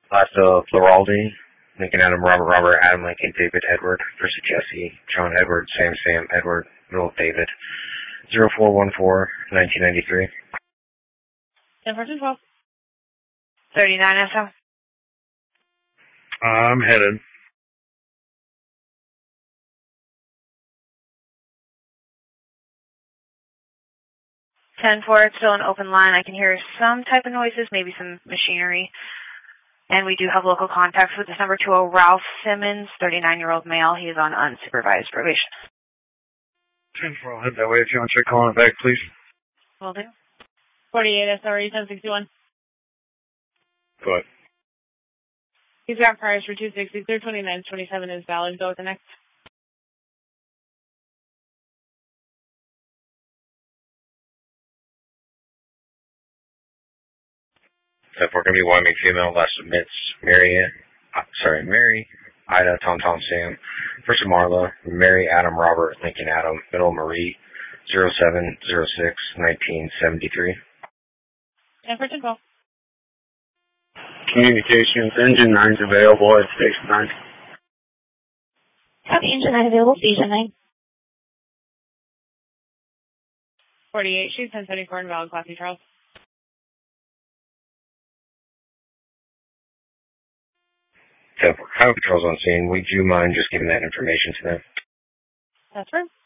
Last of Plurality, Lincoln Adam, Robert, Adam Lincoln, David Edward, versus Jesse, John Edward, Sam, Edward, Middle David, 0414-1993. 10-12. 39 SM. I'm headed. 10-4, it's still an open line. I can hear some type of noises, maybe some machinery. And we do have local contacts with this number 20, Ralph Simmons, 39-year-old male. He is on unsupervised probation. 10-4, I'll head that way if you want to check calling it back, please. Will do. 48 SRE 1061. Go ahead. He's got priors for 260. 329-27 is valid. Go with the next. So if we're going to be Wyoming female, last submits Mary, Ida, Tom, Sam, first Marla, Mary, Adam, Robert, Lincoln, Adam, middle Marie, 0706-1973. 10-12. Communications, engine 9's available at station 9. Copy, engine 9 available, station 9. 48, she's 1074 in valid, Classy Charles. So, Highway Patrol's on scene. Would you mind just giving that information to them? That's right.